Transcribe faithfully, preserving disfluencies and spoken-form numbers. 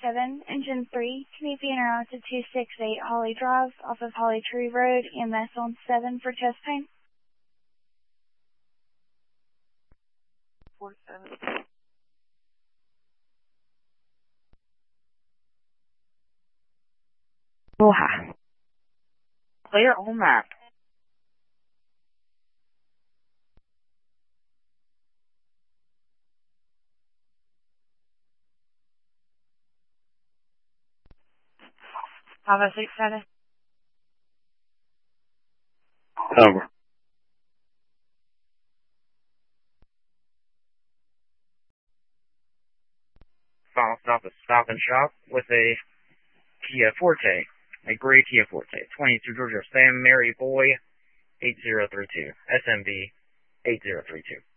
seven, Engine three, can you be en route to two six eight Holly Drive off of Holly Tree Road, E M S on seven for chest pain? four seven. Aloha. Clear all map. Have a six status. Over. Final stop at Stop and Shop with a Kia Forte, a gray Kia Forte, twenty-two Georgia Sam Mary Boy, eight zero three two, S M B eight zero three two.